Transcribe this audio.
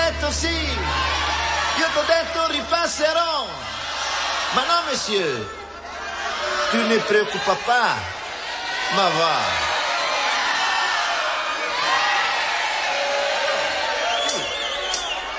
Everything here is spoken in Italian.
detto sì, io t'ho detto ripasserò. Ma no, monsieur, tu ne preoccupa pas, ma va.